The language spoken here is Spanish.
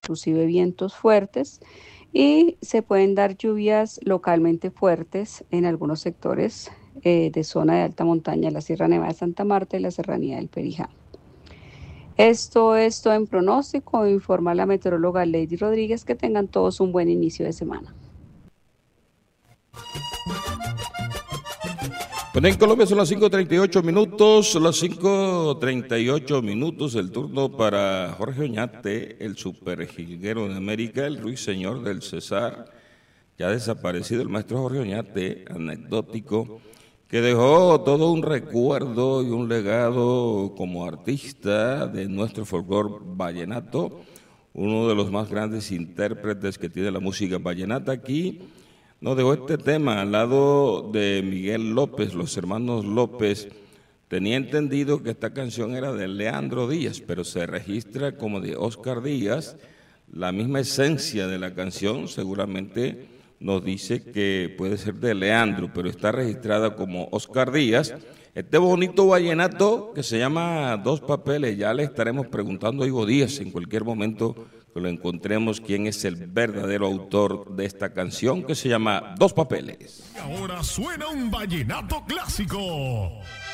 inclusive vientos fuertes, y se pueden dar lluvias localmente fuertes en algunos sectores de zona de alta montaña, la Sierra Nevada de Santa Marta y la Serranía del Perijá. Esto es todo en pronóstico, informa la meteoróloga Lady Rodríguez. Que tengan todos un buen inicio de semana. Bueno, en Colombia son las 5:38 minutos, las 5:38 minutos, el turno para Jorge Oñate, el superjilguero de América, el ruiseñor del Cesar, ya desaparecido, el maestro Jorge Oñate, anecdótico, que dejó todo un recuerdo y un legado como artista de nuestro folclore vallenato, uno de los más grandes intérpretes que tiene la música vallenata aquí. Nos dejó este tema al lado de Miguel López, los hermanos López. Tenía entendido que esta canción era de Leandro Díaz, pero se registra como de Oscar Díaz. La misma esencia de la canción seguramente nos dice que puede ser de Leandro, pero está registrada como Oscar Díaz. Este bonito vallenato que se llama Dos Papeles, ya le estaremos preguntando a Ivo Díaz en cualquier momento que lo encontremos quién es el verdadero autor de esta canción que se llama Dos Papeles. Y ahora suena un vallenato clásico.